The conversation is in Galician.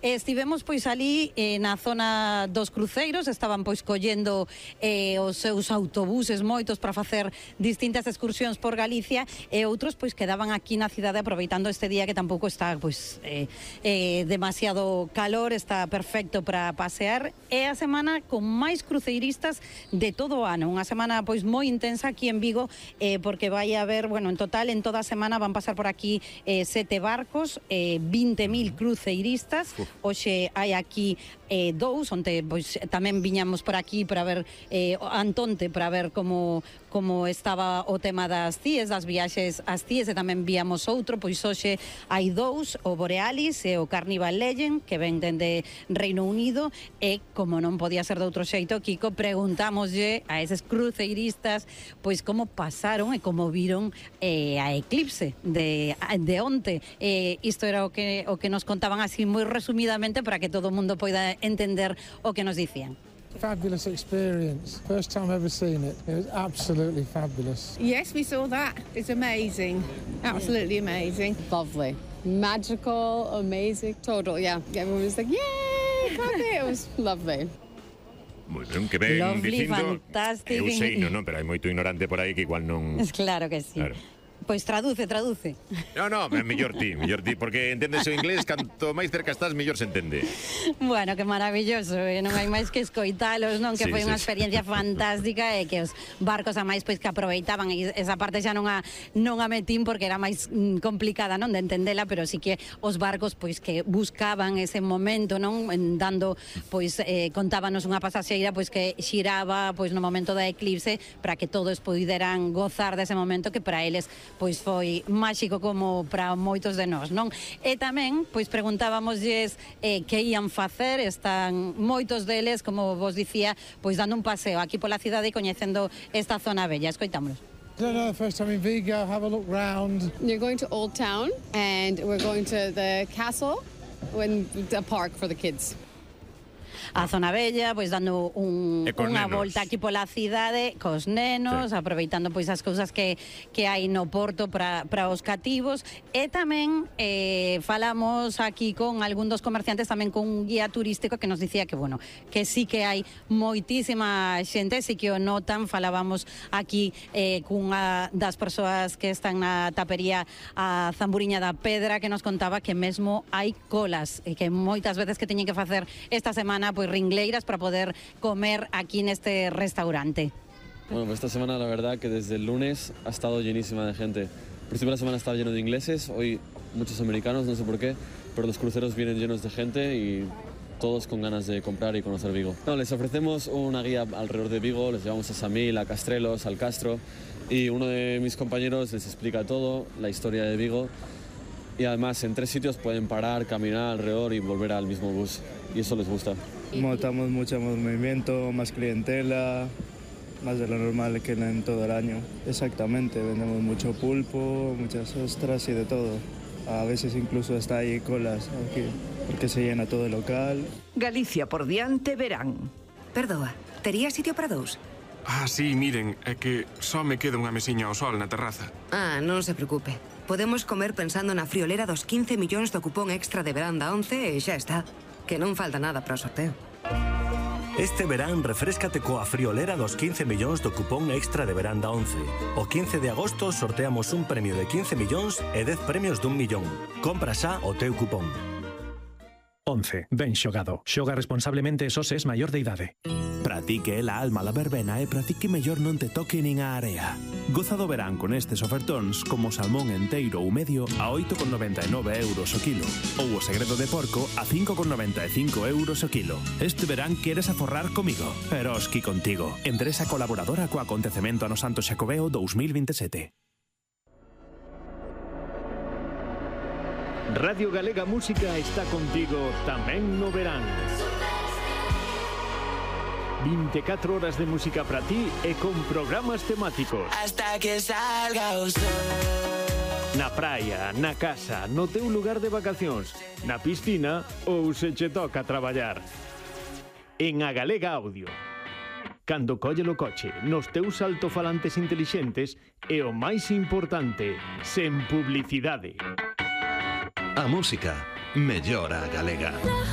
Estivemos pois ali na zona dos cruceiros, estaban pois collendo os seus autobuses moitos para facer distintas excursións por Galicia, e outros pois quedaban aquí na cidade aproveitando este día que tampouco está pois demasiado calor, está perfecto para pasear. É a semana con máis cruceiristas de todo o ano, unha semana pois moi intensa aquí en Vigo, porque vai haber, bueno, en total en toda a semana van pasar por aquí 7 barcos, 20.000 cruceiristas. Hoxe hai aquí dous, onde pois tamén viñamos por aquí para ver Antonte, para ver como estaba o tema das CIEs, das viaxes ás CIEs, e tamén víamos outro, pois hoxe hai dous, o Borealis e o Carnival Legend, que ven dende Reino Unido, e como non podía ser de outro xeito, Kiko, preguntámoslle a eses cruceiristas pois como pasaron e como viron a eclipse de onte. Isto era o que nos contaban así moi resumidamente para que todo o mundo poida entender o que nos dicían. Fabulous experience. First time ever seen it. It was absolutely fabulous. Yes, we saw that. It's amazing. Absolutely amazing. Lovely. Magical, amazing, total, yeah. Everyone was like, yay, it was lovely. Moi ben, que ven Lovely, dicindo, fantástico. eu sei, non, pero hai moito ignorante por aí que igual non... Claro que sí. Claro. Pois traduce. No, mellor ti, porque entendes o inglés, canto máis cerca estás, mellor se entende. Bueno, que maravilloso, non hai máis que escoitalos, non? Que foi unha experiencia fantástica, e que os barcos a máis pois que aproveitaban, e esa parte xa non a metín porque era máis complicada, non, de entendela, pero sí que os barcos pois que buscaban ese momento, non, dando pois contábanos unha pasaxeira pois que xiraba pois no momento da eclipse para que todos poideran gozar dese momento que para eles pois foi máxico como para moitos de nós, non? E tamén, pois preguntábamosles que ían facer, están moitos deles, como vos dicía, pois dando un paseo aquí pola cidade e coñecendo esta zona bella. Escoitámonos. The first time in Vigo, have a look round. You're going to Old Town, and we're going to the castle, and the park for the kids. A zona bella, pois dando unha volta aquí pola cidade cos nenos, aproveitando pois as cousas que hai no porto para os cativos, e tamén falamos aquí con algún dos comerciantes, tamén con un guía turístico que nos dicía que, bueno, que sí que hai moitísima xente, sí que o notan. Falábamos aquí cunha das persoas que están na tapería a Zamburiña da Pedra, que nos contaba que mesmo hai colas, e que moitas veces que teñen que facer esta semana pois ringleiras para poder comer aquí neste restaurante. Bueno, pues esta semana la verdad que desde el lunes ha estado llenísima de gente. Al principio de la semana estaba lleno de ingleses, hoy muchos americanos, no sé por qué, pero los cruceros vienen llenos de gente y todos con ganas de comprar y conocer Vigo. No, les ofrecemos una guía alrededor de Vigo, les llevamos a Samil, a Castrelos, al Castro, y uno de mis compañeros les explica todo, la historia de Vigo, y además en 3 sitios pueden parar, caminar alrededor y volver al mismo bus, y eso les gusta. Notamos mucho más movimiento, más clientela, más de lo normal que en todo el año. Exactamente, vendemos mucho pulpo, muchas ostras y de todo. A veces incluso hasta hay colas aquí, porque se llena todo el local. Galicia por diante verán. Perdoa, tería sitio para 2? Sí, miren, é que só me queda unha mesiña ao sol na terraza. Non se preocupe. Podemos comer pensando na friolera dos 15 millóns do cupón extra de verán da 11 e xa está. Que non falta nada para o sorteo. Este verán refréscate coa friolera dos 15 millóns do cupón extra de verán da 11. O 15 de agosto sorteamos un premio de 15 millóns e 10 premios de 1 millón. Compra xa o teu cupón. 11. Ben xogado. Xoga responsablemente e só se es maior de idade. Pratique la alma la verbena e pratique mellor non te toque nin a area. Goza do verán con estes ofertóns como salmón enteiro ou medio a 8,99 euros o kilo ou o segredo de porco a 5,95 euros o kilo. Este verán queres aforrar comigo, Eroski contigo. Empresa colaboradora co acontecemento ano Santo Xacobeo 2027. Radio Galega Música está contigo tamén no verán. 24 horas de música para ti e con programas temáticos. Hasta que salga o sol. Na praia, na casa, no teu lugar de vacacións, na piscina ou se che toca traballar. En A Galega Audio. Cando colle o coche, nos teus altofalantes intelixentes e o máis importante, sen publicidade. A música mellora a galega.